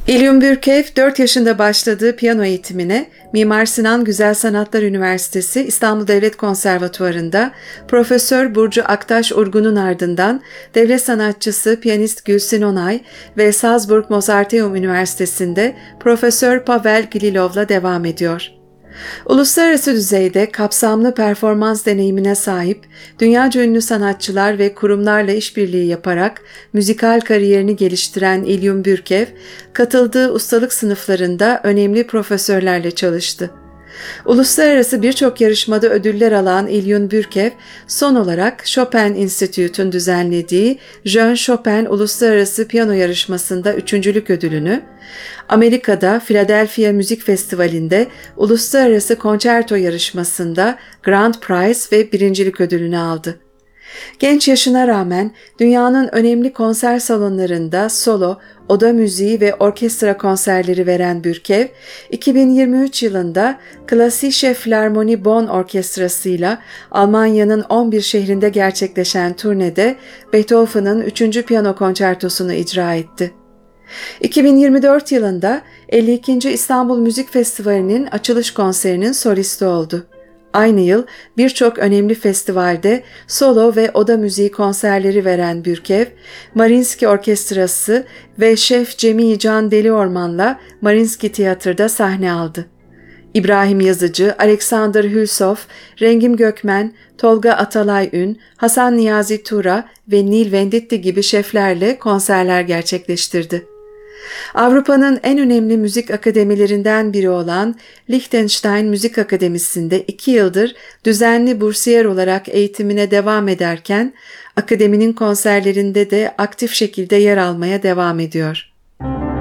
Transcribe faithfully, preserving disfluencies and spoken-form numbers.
İlyum Bürkev dört yaşında başladığı piyano eğitimine Mimar Sinan Güzel Sanatlar Üniversitesi İstanbul Devlet Konservatuvarı'nda Profesör Burcu Aktaş Urgun'un ardından devlet sanatçısı piyanist Gülsin Onay ve Salzburg Mozarteum Üniversitesi'nde Profesör Pavel Gililov'la devam ediyor. Uluslararası düzeyde kapsamlı performans deneyimine sahip, dünyaca ünlü sanatçılar ve kurumlarla işbirliği yaparak müzikal kariyerini geliştiren İlyum Bürkev, katıldığı ustalık sınıflarında önemli profesörlerle çalıştı. Uluslararası birçok yarışmada ödüller alan İlyum Bürkev, son olarak Chopin Institute'un düzenlediği Jean Chopin Uluslararası Piyano Yarışması'nda üçüncülük ödülünü, Amerika'da Philadelphia Müzik Festivali'nde Uluslararası Konçerto Yarışması'nda Grand Prize ve birincilik ödülünü aldı. Genç yaşına rağmen dünyanın önemli konser salonlarında solo, oda müziği ve orkestra konserleri veren Bürkev, iki bin yirmi üç yılında Klassische Philharmonie Bonn Orkestrası'yla Almanya'nın on bir şehrinde gerçekleşen turnede Beethoven'ın üçüncü piyano konçertosunu icra etti. iki bin yirmi dört yılında elli ikinci İstanbul Müzik Festivali'nin açılış konserinin solisti oldu. Aynı yıl birçok önemli festivalde solo ve oda müziği konserleri veren Bürkev, Mariinsky Orkestrası ve Şef Cemil Can Deliorman'la Mariinsky Tiyatro'da sahne aldı. İbrahim Yazıcı, Alexander Hülsov, Rengim Gökmen, Tolga Atalay-Ün, Hasan Niyazi Tura ve Nil Venditti gibi şeflerle konserler gerçekleştirdi. Avrupa'nın en önemli müzik akademilerinden biri olan Liechtenstein Müzik Akademisi'nde iki yıldır düzenli bursiyer olarak eğitimine devam ederken, akademinin konserlerinde de aktif şekilde yer almaya devam ediyor.